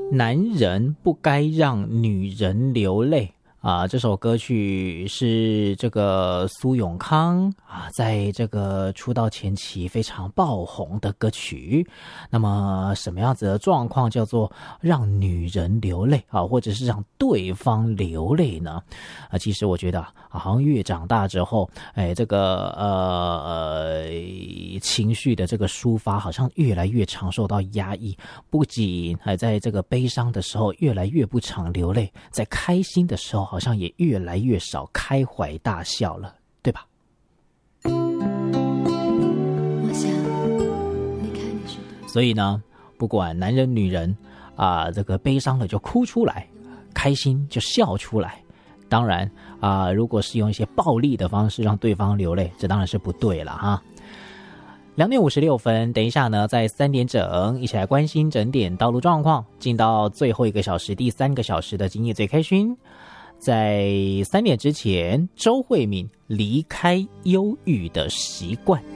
男人不该让女人流泪啊，这首歌曲是这个苏永康啊，在这个出道前期非常爆红的歌曲。那么什么样子的状况叫做让女人流泪啊，或者是让对方流泪呢？其实我觉得好像越长大之后，这个情绪的这个抒发好像越来越常受到压抑，不仅还在这个悲伤的时候越来越不常流泪，在开心的时候好像也越来越少开怀大笑了，对吧？所以呢，不管男人女人啊，这个悲伤了就哭出来，开心就笑出来。当然如果是用一些暴力的方式让对方流泪，这当然是不对了哈。2点56分，等一下呢，在3点整一起来关心整点道路状况，进到最后1个小时，第3个小时的今夜最开心。在3点之前，周慧敏离开忧郁的习惯。